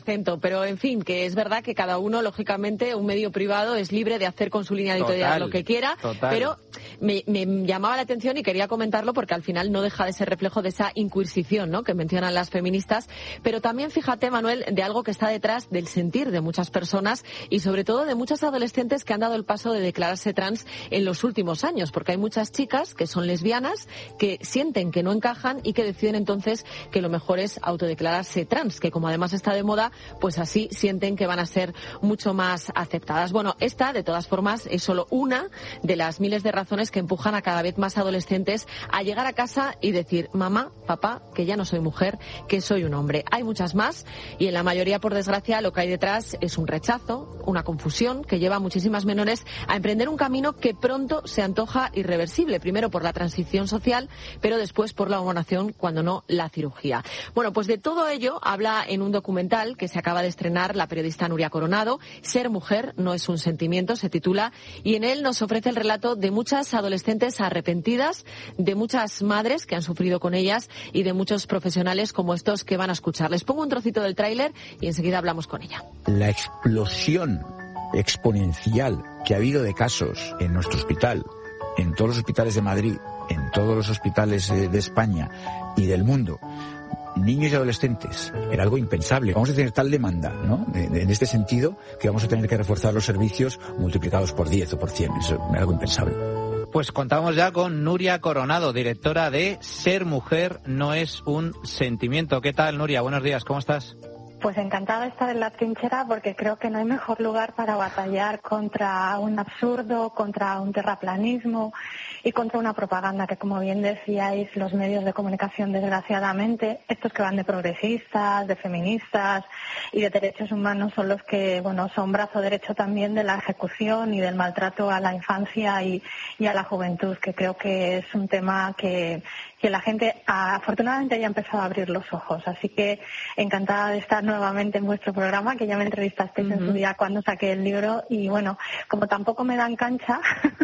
acento, pero en fin, que es verdad que cada uno, lógicamente, un medio privado es libre de hacer con su línea editorial lo que quiera, pero me llamaba la atención y quería comentarlo porque al final no deja de ser reflejo de esa inquisición, ¿no?, que mencionan las feministas, pero también, fíjate, Manuel, de algo que está detrás del sentir de muchas personas y sobre todo de muchas adolescentes que han dado el paso de declararse trans en los últimos años, porque hay muchas chicas que son lesbianas, que sienten que no encajan y que deciden entonces que lo mejor es autodeclararse trans, que como además está de moda, pues así sienten que van a ser mucho más aceptadas. Bueno, esta, de todas formas, es solo una de las miles de razones que empujan a cada vez más adolescentes a llegar a casa y decir: mamá, papá, que ya no soy mujer, que soy un hombre. Hay muchas más y en la mayoría, por desgracia, lo que hay detrás es un rechazo, una confusión que lleva a muchísimas menores a emprender un camino que pronto se antoja irreversible, primero por la transición social, pero después por la hormonación, cuando no la cirugía. Bueno, pues de todo ello habla en un documental que se acaba de estrenar la periodista Nuria Coronado. Ser mujer no es un sentimiento, se titula, y en él nos ofrece el relato de muchas adolescentes arrepentidas, de muchas madres que han sufrido con ellas y de muchos profesionales como estos que van a escuchar. Les pongo un trocito del tráiler y enseguida hablamos con ella. La explosión exponencial que ha habido de casos en nuestro hospital, en todos los hospitales de Madrid, en todos los hospitales de España y del mundo, niños y adolescentes, era algo impensable. Vamos a tener tal demanda, ¿no?, en este sentido, que vamos a tener que reforzar los servicios multiplicados por 10 o por 100. Eso es algo impensable. Pues contamos ya con Nuria Coronado, directora de Ser Mujer no es un sentimiento. ¿Qué tal, Nuria? Buenos días, ¿cómo estás? Pues encantada de estar en la trinchera, porque creo que no hay mejor lugar para batallar contra un absurdo, contra un terraplanismo y contra una propaganda que, como bien decíais, los medios de comunicación, desgraciadamente, estos que van de progresistas, de feministas y de derechos humanos, son los que, bueno, son brazo derecho también de la ejecución y del maltrato a la infancia y a la juventud, que creo que es un tema que la gente afortunadamente ya ha empezado a abrir los ojos. Así que encantada de estar nuevamente en vuestro programa, que ya me entrevistasteis en su día cuando saqué el libro. Y bueno, como tampoco me dan cancha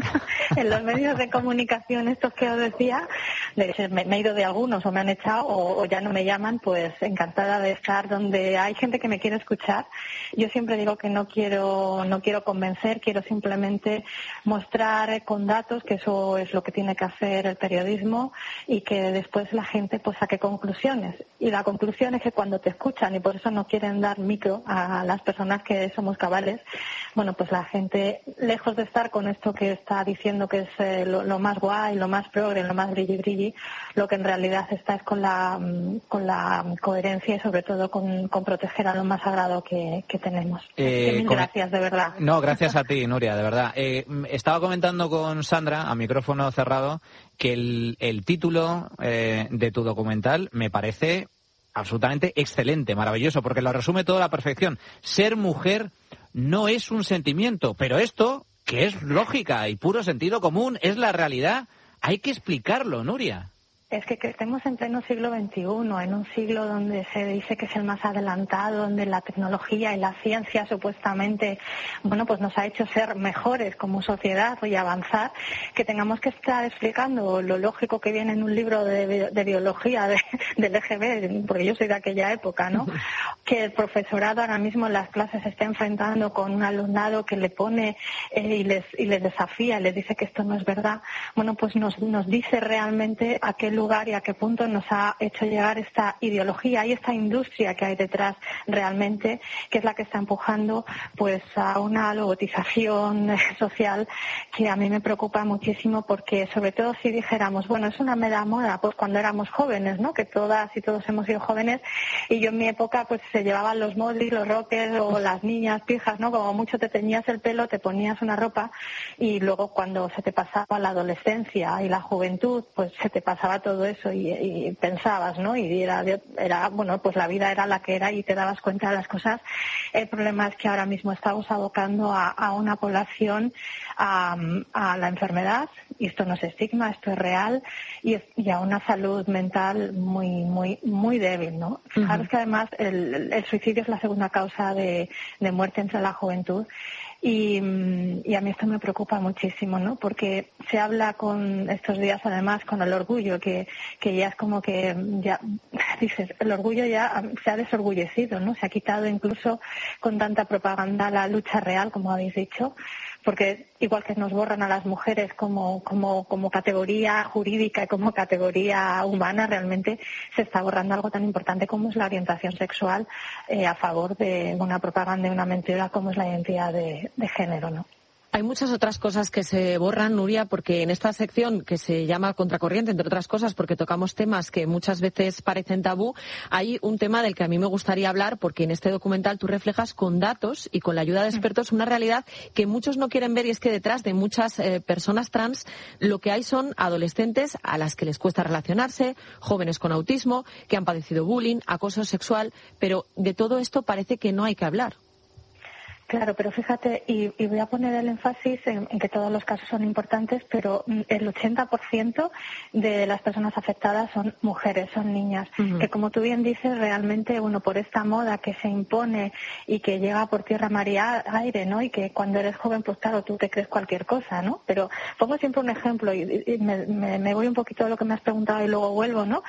en los medios de comunicación estos que os decía, de hecho me he ido de algunos o me han echado o ya no me llaman, pues encantada de estar donde hay gente que me quiere escuchar. Yo siempre digo que no quiero convencer, quiero simplemente mostrar con datos, que eso es lo que tiene que hacer el periodismo, y que después la gente pues saque conclusiones. Y la conclusión es que cuando te escuchan, y por eso no quieren dar micro a las personas que somos cabales, bueno, pues la gente, lejos de estar con esto que está diciendo que es lo más guay, lo más progre, lo más brilli, lo que en realidad está es con la coherencia y sobre todo con proteger a lo más sagrado que tenemos. Mil gracias, de verdad. No, gracias a ti, Nuria, de verdad. Estaba comentando con Sandra, a micrófono cerrado, que el título de tu documental me parece absolutamente excelente, maravilloso, porque lo resume todo a la perfección. Ser mujer no es un sentimiento, pero esto, que es lógica y puro sentido común, es la realidad, hay que explicarlo, Nuria. Es que estemos en pleno siglo XXI, en un siglo donde se dice que es el más adelantado, donde la tecnología y la ciencia supuestamente, bueno, pues nos ha hecho ser mejores como sociedad y avanzar, que tengamos que estar explicando lo lógico que viene en un libro de biología del EGB, porque yo soy de aquella época, ¿no? Que el profesorado ahora mismo en las clases se está enfrentando con un alumnado que le pone y les desafía, les dice que esto no es verdad. Bueno, pues nos dice realmente a qué lugar y a qué punto nos ha hecho llegar esta ideología y esta industria que hay detrás realmente, que es la que está empujando pues a una lobotización social que a mí me preocupa muchísimo, porque sobre todo si dijéramos, bueno, es una mera moda, pues cuando éramos jóvenes, ¿no?, que todas y todos hemos sido jóvenes, y yo en mi época pues se llevaban los modlis, los rockers o las niñas pijas, ¿no?, como mucho te teñías el pelo, te ponías una ropa y luego cuando se te pasaba la adolescencia y la juventud, pues se te pasaba todo eso y pensabas, ¿no? Y era, bueno, pues la vida era la que era y te dabas cuenta de las cosas. El problema es que ahora mismo estamos abocando a una población a la enfermedad, y esto no es estigma, esto es real, y a una salud mental muy, muy, muy débil, ¿no? Fijaros que además el suicidio es la segunda causa de muerte entre la juventud. Y a mí esto me preocupa muchísimo, ¿no? Porque se habla con estos días además con el orgullo, que ya es como que ya dices, el orgullo ya se ha desorgullecido, ¿no? Se ha quitado incluso con tanta propaganda la lucha real, como habéis dicho, porque igual que nos borran a las mujeres como categoría jurídica y como categoría humana, realmente se está borrando algo tan importante como es la orientación sexual a favor de una propaganda y una mentira como es la identidad de género, ¿no? Hay muchas otras cosas que se borran, Nuria, porque en esta sección que se llama Contracorriente, entre otras cosas, porque tocamos temas que muchas veces parecen tabú, hay un tema del que a mí me gustaría hablar, porque en este documental tú reflejas con datos y con la ayuda de expertos una realidad que muchos no quieren ver, y es que detrás de muchas personas trans lo que hay son adolescentes a las que les cuesta relacionarse, jóvenes con autismo, que han padecido bullying, acoso sexual, pero de todo esto parece que no hay que hablar. Claro, pero fíjate, y voy a poner el énfasis en que todos los casos son importantes, pero el 80% de las personas afectadas son mujeres, son niñas, que como tú bien dices, realmente, por esta moda que se impone y que llega por tierra, mar y aire, ¿no? Y que cuando eres joven, pues claro, tú te crees cualquier cosa, ¿no? Pero pongo siempre un ejemplo y me voy un poquito de lo que me has preguntado y luego vuelvo, ¿no?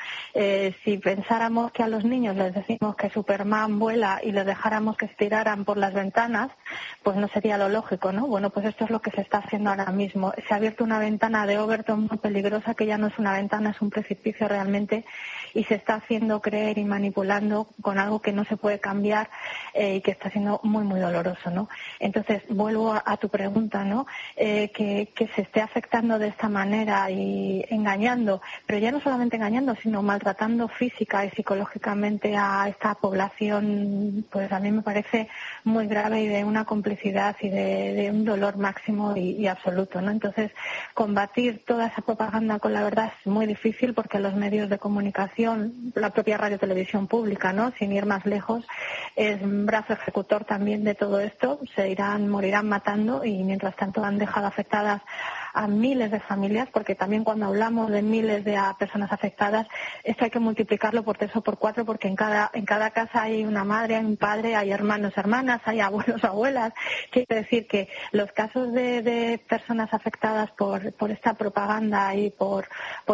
Si pensáramos que a los niños les decimos que Superman vuela y les dejáramos que se tiraran por las ventanas, pues no sería lo lógico, ¿no? Bueno, pues esto es lo que se está haciendo ahora mismo. Se ha abierto una ventana de Overton muy peligrosa, que ya no es una ventana, es un precipicio realmente, y se está haciendo creer y manipulando con algo que no se puede cambiar y que está siendo muy, muy doloroso, ¿no? Entonces, vuelvo a tu pregunta, ¿no? Que se esté afectando de esta manera y engañando, pero ya no solamente engañando, sino maltratando física y psicológicamente a esta población, pues a mí me parece muy grave y de una complicidad y de un dolor máximo y absoluto, ¿no? Entonces, combatir toda esa propaganda con la verdad es muy difícil, porque los medios de comunicación, la propia radio televisión pública, ¿no? Sin ir más lejos, es un brazo ejecutor también de todo esto. Morirán matando, y mientras tanto han dejado afectadas a miles de familias, porque también cuando hablamos de miles de personas afectadas, esto hay que multiplicarlo por 3 o por 4, porque en cada casa hay una madre, hay un padre, hay hermanos, hermanas, hay abuelos, abuelas. Quiere decir que los casos de personas afectadas por esta propaganda y por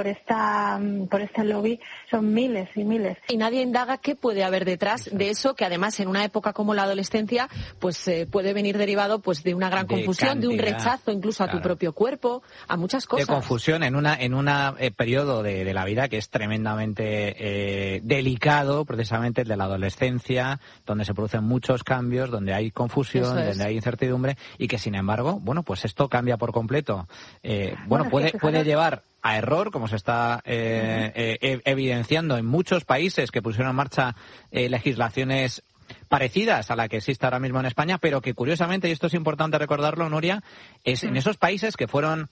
este lobby son miles y miles. Y nadie indaga qué puede haber detrás de eso, que además en una época como la adolescencia pues puede venir derivado pues de una gran confusión, de un rechazo incluso a tu propio cuerpo, a muchas cosas. De confusión en un periodo de la vida que es tremendamente delicado, precisamente el de la adolescencia, donde se producen muchos cambios, donde hay confusión, donde hay incertidumbre, y que sin embargo, pues esto cambia por completo. Puede llevar a error, como se está evidenciando en muchos países que pusieron en marcha legislaciones parecidas a la que existe ahora mismo en España, pero que curiosamente, y esto es importante recordarlo, Nuria, es en esos países que fueron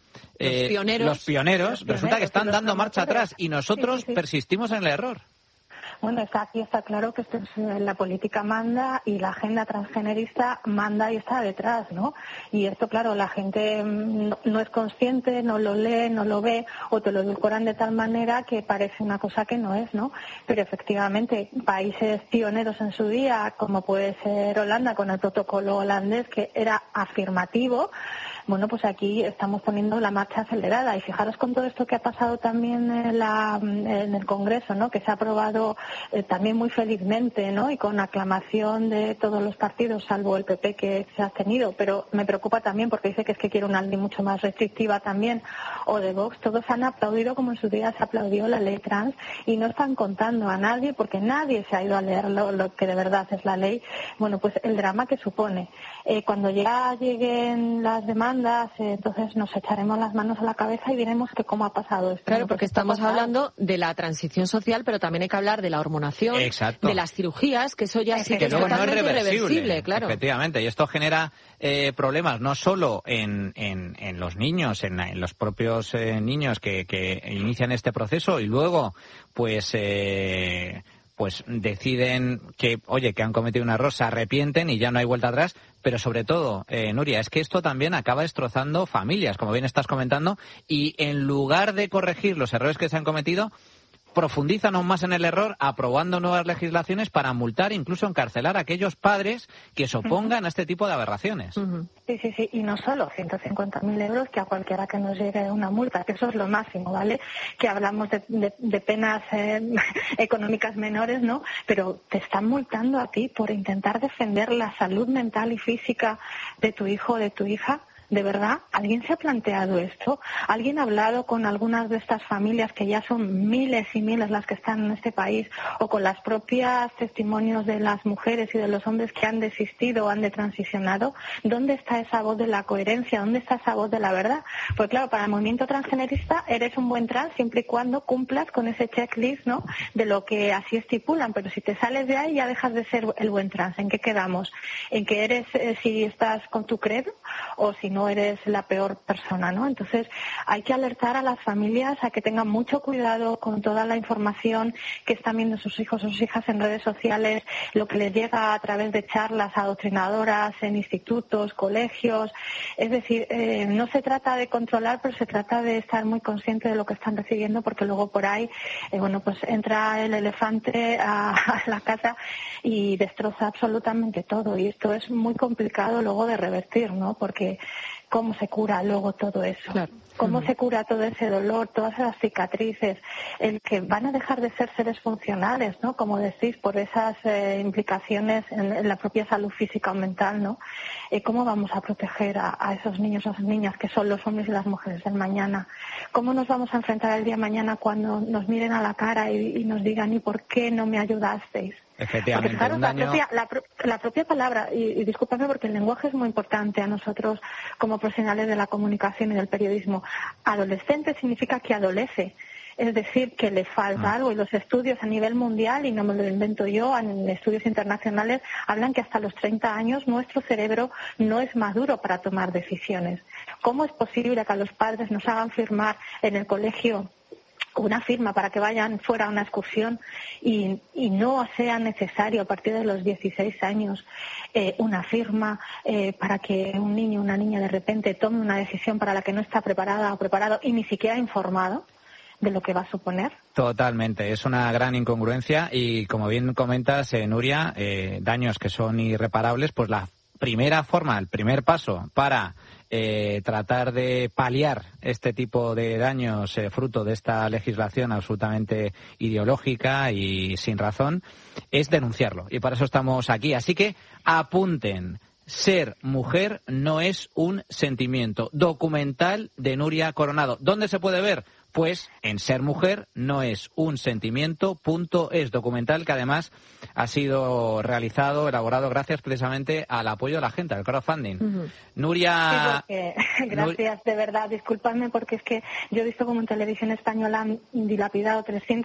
los pioneros, resulta que están dando marcha atrás, y nosotros persistimos en el error. Bueno, aquí está claro que la política manda y la agenda transgenerista manda y está detrás, ¿no? Y esto, claro, la gente no es consciente, no lo lee, no lo ve, o te lo edulcoran de tal manera que parece una cosa que no es, ¿no? Pero efectivamente, países pioneros en su día, como puede ser Holanda, con el protocolo holandés, que era afirmativo, bueno, pues aquí estamos poniendo la marcha acelerada. Y fijaros con todo esto que ha pasado también en el Congreso, ¿no? Que se ha aprobado también muy felizmente, ¿no? Y con aclamación de todos los partidos, salvo el PP, que se ha abstenido. Pero me preocupa también porque dice que es que quiere una ley mucho más restrictiva también, o de Vox. Todos han aplaudido como en su día se aplaudió la ley trans, y no están contando a nadie, porque nadie se ha ido a leer lo que de verdad es la ley. Bueno, pues el drama que supone. Cuando ya lleguen las demandas, entonces nos echaremos las manos a la cabeza y diremos que cómo ha pasado esto. Claro, porque estamos hablando de la transición social, pero también hay que hablar de la hormonación, de las cirugías, que eso ya sí que es totalmente irreversible, claro. Efectivamente, y esto genera problemas no solo en los niños, en los propios niños que inician este proceso y luego pues deciden que han cometido un error, se arrepienten y ya no hay vuelta atrás, pero sobre todo, Nuria, es que esto también acaba destrozando familias, como bien estás comentando, y en lugar de corregir los errores que se han cometido, profundizan aún más en el error aprobando nuevas legislaciones para multar, incluso encarcelar a aquellos padres que se opongan a este tipo de aberraciones. Sí, y no solo 150.000 euros, que a cualquiera que nos llegue una multa, que eso es lo máximo, ¿vale? Que hablamos de penas económicas menores, ¿no? Pero te están multando a ti por intentar defender la salud mental y física de tu hijo o de tu hija. ¿De verdad? ¿Alguien se ha planteado esto? ¿Alguien ha hablado con algunas de estas familias, que ya son miles y miles las que están en este país, o con las propias testimonios de las mujeres y de los hombres que han desistido o han detransicionado? ¿Dónde está esa voz de la coherencia? ¿Dónde está esa voz de la verdad? Pues claro, para el movimiento transgenerista eres un buen trans siempre y cuando cumplas con ese checklist, ¿no?, de lo que así estipulan, pero si te sales de ahí ya dejas de ser el buen trans. ¿En qué quedamos? ¿En que eres, si estás con tu credo, o si no eres la peor persona, ¿no? Entonces hay que alertar a las familias a que tengan mucho cuidado con toda la información que están viendo sus hijos o sus hijas en redes sociales, lo que les llega a través de charlas adoctrinadoras en institutos, colegios. Es decir, no se trata de controlar, pero se trata de estar muy consciente de lo que están recibiendo, porque luego por ahí, pues entra el elefante a la casa y destroza absolutamente todo, y esto es muy complicado luego de revertir, ¿no? Porque ¿cómo se cura luego todo eso? Claro. ¿Cómo se cura todo ese dolor, todas esas cicatrices? El que van a dejar de ser seres funcionales, ¿no? Como decís, por esas implicaciones en la propia salud física o mental, ¿no? ¿Cómo vamos a proteger a esos niños o esas niñas que son los hombres y las mujeres del mañana? ¿Cómo nos vamos a enfrentar el día de mañana cuando nos miren a la cara y nos digan ¿y por qué no me ayudasteis? Efectivamente, porque, claro, la propia palabra, y discúlpame porque el lenguaje es muy importante a nosotros como profesionales de la comunicación y del periodismo. Adolescente significa que adolece, es decir, que le falta algo, y los estudios a nivel mundial, y no me lo invento yo, en estudios internacionales, hablan que hasta los 30 años nuestro cerebro no es maduro para tomar decisiones. ¿Cómo es posible que a los padres nos hagan firmar en el colegio una firma para que vayan fuera a una excursión y no sea necesario a partir de los 16 años una firma para que un niño o una niña de repente tome una decisión para la que no está preparada o preparado y ni siquiera informado de lo que va a suponer? Totalmente, es una gran incongruencia y, como bien comentas, Nuria, daños que son irreparables. Pues la primera forma, el primer paso para tratar de paliar este tipo de daños fruto de esta legislación absolutamente ideológica y sin razón es denunciarlo, y para eso estamos aquí. Así que apunten: ser mujer no es un sentimiento. Documental de Nuria Coronado. ¿Dónde se puede ver? Pues en Ser Mujer no es un sentimiento.es, documental que además ha sido realizado, elaborado gracias precisamente al apoyo de la gente, al crowdfunding. Nuria... Sí, gracias, de verdad, disculpadme, porque es que yo he visto como en Televisión Española han dilapidado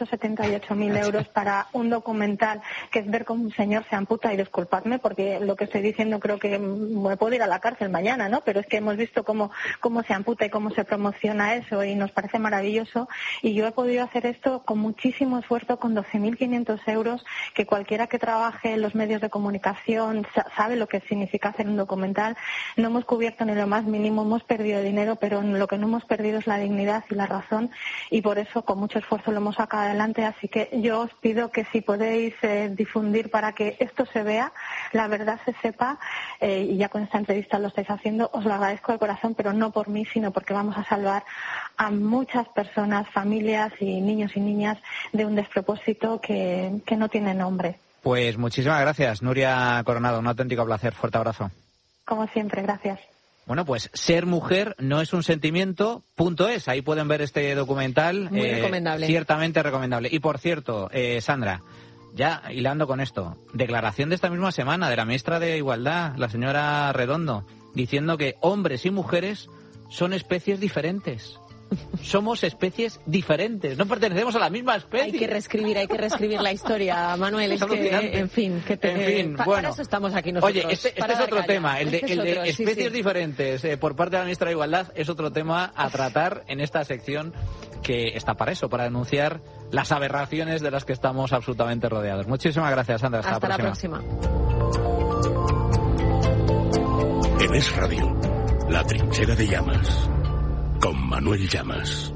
378.000 euros para un documental que es ver cómo un señor se amputa, y disculpadme porque lo que estoy diciendo creo que me puedo ir a la cárcel mañana, ¿no? Pero es que hemos visto cómo se amputa y cómo se promociona eso, y nos parece maravilloso. Y yo he podido hacer esto con muchísimo esfuerzo, con 12.500 euros, que cualquiera que trabaje en los medios de comunicación sabe lo que significa hacer un documental. No hemos cubierto ni lo más mínimo, hemos perdido dinero, pero lo que no hemos perdido es la dignidad y la razón, y por eso con mucho esfuerzo lo hemos sacado adelante. Así que yo os pido que si podéis difundir para que esto se vea, la verdad se sepa, y ya con esta entrevista lo estáis haciendo, os lo agradezco de corazón, pero no por mí, sino porque vamos a salvar a muchas personas, familias y niños y niñas de un despropósito que no tiene nombre. Pues muchísimas gracias, Nuria Coronado. Un auténtico placer. Fuerte abrazo. Como siempre, gracias. Bueno, pues Ser Mujer no es un sentimiento.es. Ahí pueden ver este documental. Muy recomendable. Ciertamente recomendable. Y por cierto, Sandra, ya hilando con esto, declaración de esta misma semana de la ministra de Igualdad, la señora Redondo, diciendo que hombres y mujeres son especies diferentes. Somos especies diferentes, no pertenecemos a la misma especie. Hay que reescribir la historia, Manuel. Es que, en fin, bueno, para eso estamos aquí nosotros. Oye, este es otro tema, el de especies diferentes por parte de la ministra de Igualdad es otro tema a tratar en esta sección, que está para eso, para denunciar las aberraciones de las que estamos absolutamente rodeados. Muchísimas gracias, Sandra. Hasta la próxima. En Es Radio, La Trinchera de Llamas, con Manuel Llamas.